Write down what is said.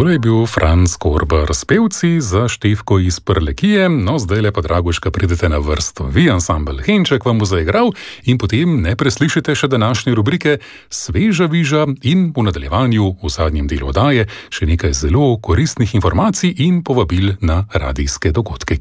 Tole je bil Franc Korber s pevci za Štefko iz Prlekije, no zdaj le pa, Dragoška, pridete na vrsto. Vi, ansambel Henček, vam bo zaigral in potem ne preslišite še današnje rubrike Sveža viža in v nadaljevanju, v zadnjem delu oddaje, še nekaj zelo koristnih informacij in povabil na radijske dogodke,